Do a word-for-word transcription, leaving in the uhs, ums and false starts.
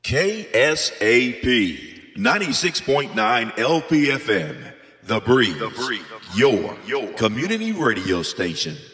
K S A P ninety-six point nine L P F M, The Breeze, the Breeze. Your, your community radio station.